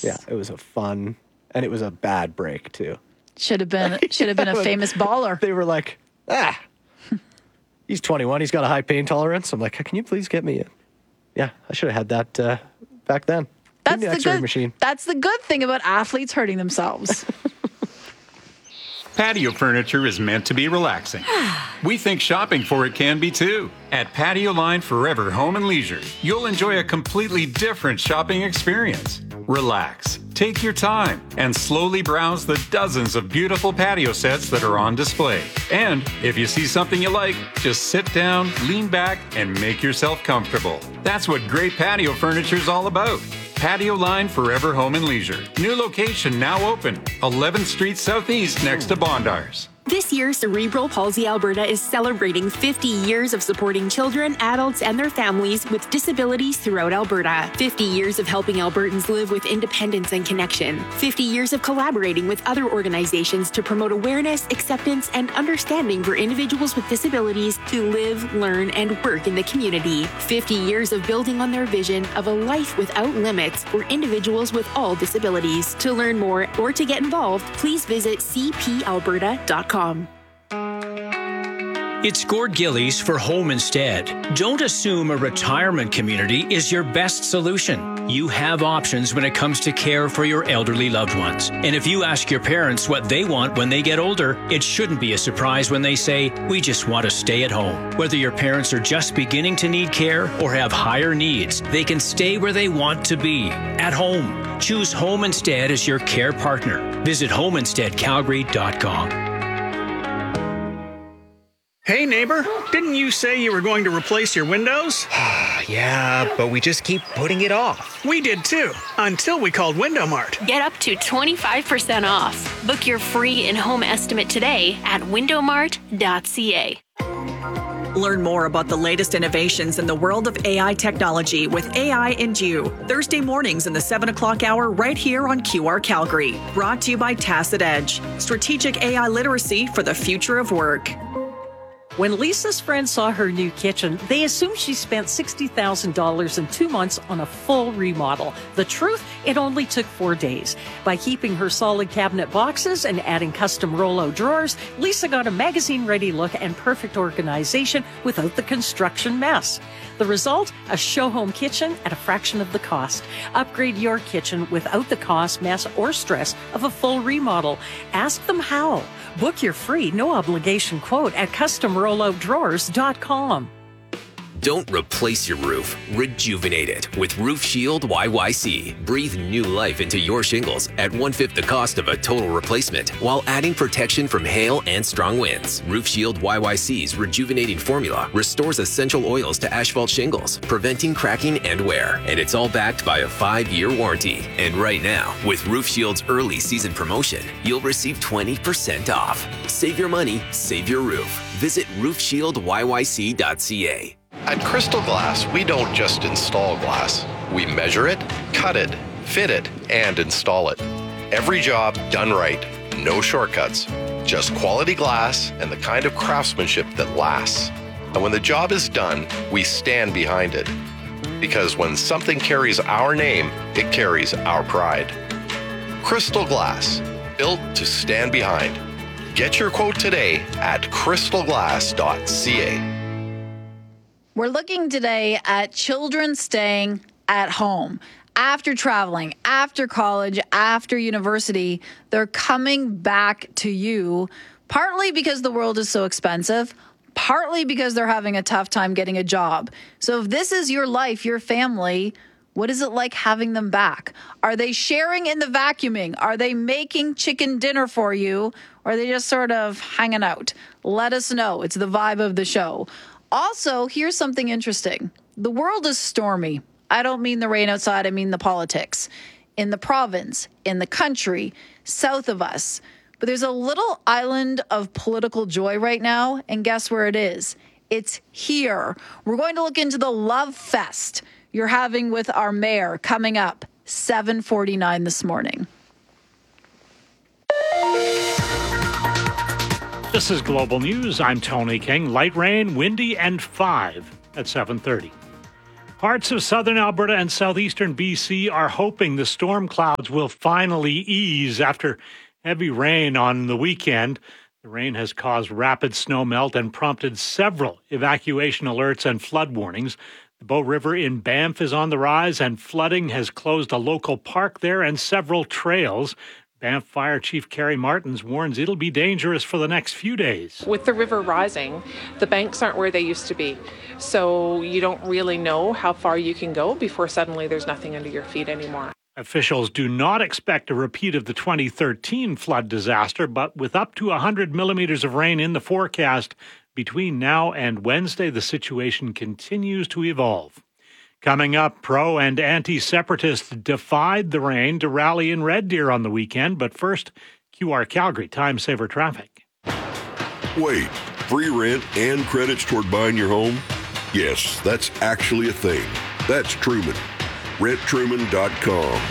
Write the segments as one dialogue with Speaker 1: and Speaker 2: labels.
Speaker 1: Yeah, it was a fun, and it was a bad break too.
Speaker 2: Should have been a famous baller.
Speaker 1: They were like, he's 21. He's got a high pain tolerance. I'm like, can you please get me in? Yeah, I should have had that back then.
Speaker 2: That's
Speaker 1: the X-ray machine.
Speaker 2: That's the good thing about athletes hurting themselves.
Speaker 3: Patio furniture is meant to be relaxing. We think shopping for it can be too. At Patio Line Forever Home and Leisure, you'll enjoy a completely different shopping experience. Relax, take your time, and slowly browse the dozens of beautiful patio sets that are on display. And if you see something you like, just sit down, lean back, and make yourself comfortable. That's what great patio furniture is all about. Patio Line Forever Home and Leisure. New location now open. 11th Street Southeast next to Bondars.
Speaker 4: This year, Cerebral Palsy Alberta is celebrating 50 years of supporting children, adults, and their families with disabilities throughout Alberta. 50 years of helping Albertans live with independence and connection. 50 years of collaborating with other organizations to promote awareness, acceptance, and understanding for individuals with disabilities to live, learn, and work in the community. 50 years of building on their vision of a life without limits for individuals with all disabilities. To learn more or to get involved, please visit cpalberta.com.
Speaker 5: It's Gord Gillies for Home Instead. Don't assume a retirement community is your best solution. You have options when it comes to care for your elderly loved ones. And if you ask your parents what they want when they get older, it shouldn't be a surprise when they say, we just want to stay at home. Whether your parents are just beginning to need care or have higher needs, they can stay where they want to be, at home. Choose Home Instead as your care partner. Visit homeinsteadcalgary.com.
Speaker 6: Hey, neighbor, didn't you say you were going to replace your windows?
Speaker 7: Yeah, but we just keep putting it off.
Speaker 6: We did too, until we called Window Mart.
Speaker 4: Get up to 25% off. Book your free in-home estimate today at windowmart.ca.
Speaker 8: Learn more about the latest innovations in the world of AI technology with AI and You, Thursday mornings in the 7 o'clock hour right here on QR Calgary. Brought to you by Tacit Edge, strategic AI literacy for the future of work.
Speaker 9: When Lisa's friends saw her new kitchen, they assumed she spent $60,000 in 2 months on a full remodel. The truth, it only took 4 days. By keeping her solid cabinet boxes and adding custom Rollo drawers, Lisa got a magazine-ready look and perfect organization without the construction mess. The result? A show-home kitchen at a fraction of the cost. Upgrade your kitchen without the cost, mess, or stress of a full remodel. Ask them how. Book your free, no-obligation quote at CustomRolloDrawers.com.
Speaker 10: Don't replace your roof. Rejuvenate it with Roof Shield YYC. Breathe new life into your shingles at 1/5 the cost of a total replacement while adding protection from hail and strong winds. Roof Shield YYC's rejuvenating formula restores essential oils to asphalt shingles, preventing cracking and wear. And it's all backed by a 5-year warranty. And right now, with Roof Shield's early season promotion, you'll receive 20% off. Save your money, save your roof. Visit roofshieldyyc.ca.
Speaker 11: At Crystal Glass, we don't just install glass. We measure it, cut it, fit it, and install it. Every job done right. No shortcuts. Just quality glass and the kind of craftsmanship that lasts. And when the job is done, we stand behind it. Because when something carries our name, it carries our pride. Crystal Glass, built to stand behind. Get your quote today at crystalglass.ca.
Speaker 2: We're looking today at children staying at home. After traveling, after college, after university, they're coming back to you, partly because the world is so expensive, partly because they're having a tough time getting a job. So if this is your life, your family, what is it like having them back? Are they sharing in the vacuuming? Are they making chicken dinner for you? Or are they just sort of hanging out? Let us know. It's the vibe of the show. Also, here's something interesting. The world is stormy. I don't mean the rain outside, I mean the politics. In the province, in the country, south of us. But there's a little island of political joy right now, and guess where it is? It's here. We're going to look into the love fest you're having with our mayor coming up 7:49 this morning.
Speaker 12: This is Global News. I'm Tony King. Light rain, windy, and 5 at 7:30. Parts of southern Alberta and southeastern BC are hoping the storm clouds will finally ease after heavy rain on the weekend. The rain has caused rapid snowmelt and prompted several evacuation alerts and flood warnings. The Bow River in Banff is on the rise, and flooding has closed a local park there and several trails. Banff Fire Chief Carrie Martins warns it'll be dangerous for the next few days.
Speaker 13: With the river rising, the banks aren't where they used to be. So you don't really know how far you can go before suddenly there's nothing under your feet anymore.
Speaker 12: Officials do not expect a repeat of the 2013 flood disaster, but with up to 100 millimeters of rain in the forecast between now and Wednesday, the situation continues to evolve. Coming up, pro and anti-separatists defied the rain to rally in Red Deer on the weekend. But first, QR Calgary Time Saver Traffic.
Speaker 14: Wait, free rent and credits toward buying your home? Yes, that's actually a thing. That's Truman. RentTruman.com.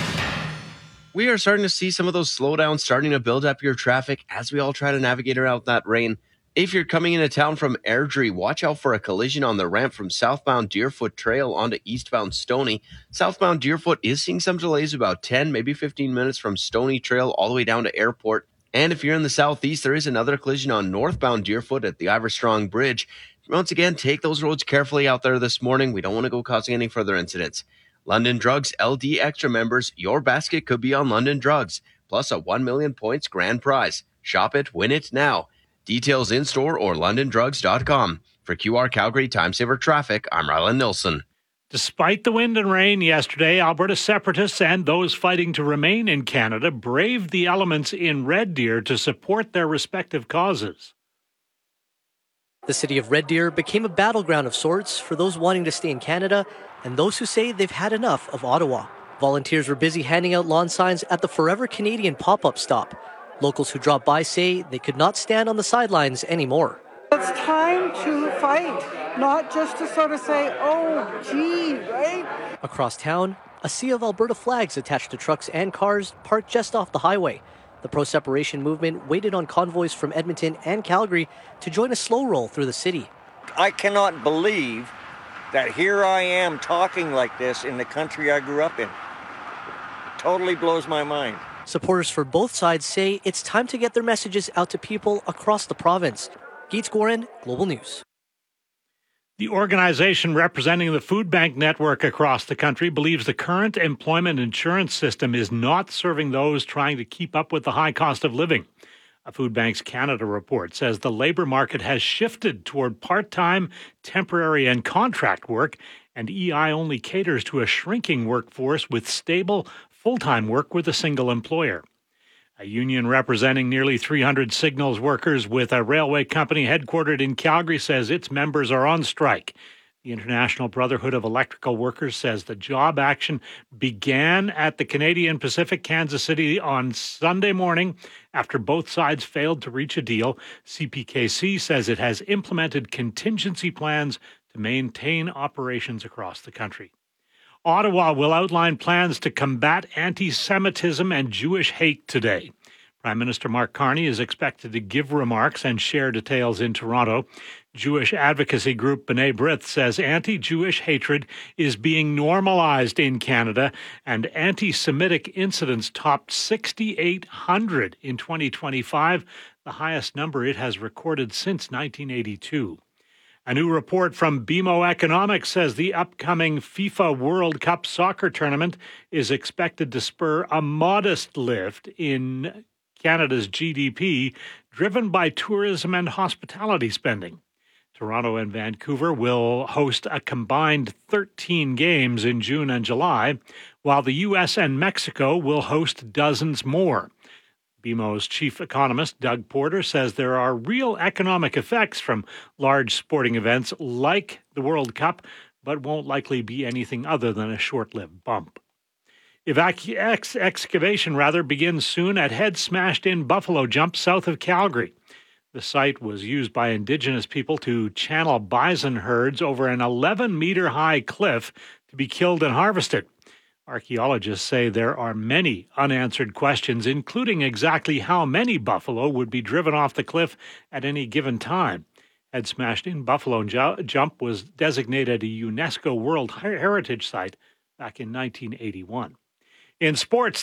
Speaker 15: We are starting to see some of those slowdowns starting to build up your traffic as we all try to navigate around that rain. If you're coming into town from Airdrie, watch out for a collision on the ramp from southbound Deerfoot Trail onto eastbound Stony. Southbound Deerfoot is seeing some delays, about 10, maybe 15 minutes from Stony Trail all the way down to Airport. And if you're in the southeast, there is another collision on northbound Deerfoot at the Iverstrong Bridge. Once again, take those roads carefully out there this morning. We don't want to go causing any further incidents. London Drugs LD Extra members, your basket could be on London Drugs, plus a 1 million points grand prize. Shop it, win it now. Details in-store or londondrugs.com. For QR Calgary Time Saver Traffic, I'm Rylan Nilsson.
Speaker 12: Despite the wind and rain yesterday, Alberta separatists and those fighting to remain in Canada braved the elements in Red Deer to support their respective causes.
Speaker 16: The city of Red Deer became a battleground of sorts for those wanting to stay in Canada and those who say they've had enough of Ottawa. Volunteers were busy handing out lawn signs at the Forever Canadian pop-up stop. Locals who dropped by say they could not stand on the sidelines anymore.
Speaker 17: It's time to fight, not just to sort of say, oh, gee, right?
Speaker 16: Across town, a sea of Alberta flags attached to trucks and cars parked just off the highway. The pro-separation movement waited on convoys from Edmonton and Calgary to join a slow roll through the city.
Speaker 18: I cannot believe that here I am talking like this in the country I grew up in. It totally blows my mind.
Speaker 16: Supporters for both sides say it's time to get their messages out to people across the province. Geets Gorin, Global News.
Speaker 12: The organization representing the food bank network across the country believes the current employment insurance system is not serving those trying to keep up with the high cost of living. A Food Banks Canada report says the labor market has shifted toward part-time, temporary, and contract work, and EI only caters to a shrinking workforce with stable, full-time work with a single employer. A union representing nearly 300 signals workers with a railway company headquartered in Calgary says its members are on strike. The International Brotherhood of Electrical Workers says the job action began at the Canadian Pacific, Kansas City on Sunday morning after both sides failed to reach a deal. CPKC says it has implemented contingency plans to maintain operations across the country. Ottawa will outline plans to combat anti-Semitism and Jewish hate today. Prime Minister Mark Carney is expected to give remarks and share details in Toronto. Jewish advocacy group B'nai B'rith says anti-Jewish hatred is being normalized in Canada, and anti-Semitic incidents topped 6,800 in 2025, the highest number it has recorded since 1982. A new report from BMO Economics says the upcoming FIFA World Cup soccer tournament is expected to spur a modest lift in Canada's GDP, driven by tourism and hospitality spending. Toronto and Vancouver will host a combined 13 games in June and July, while the U.S. and Mexico will host dozens more. BMO's chief economist, Doug Porter, says there are real economic effects from large sporting events like the World Cup, but won't likely be anything other than a short-lived bump. Excavation begins soon at Head Smashed In Buffalo Jump south of Calgary. The site was used by Indigenous people to channel bison herds over an 11-meter-high cliff to be killed and harvested. Archaeologists say there are many unanswered questions, including exactly how many buffalo would be driven off the cliff at any given time. had smashed in. Buffalo Jump was designated a UNESCO World Heritage Site back in 1981. In sports,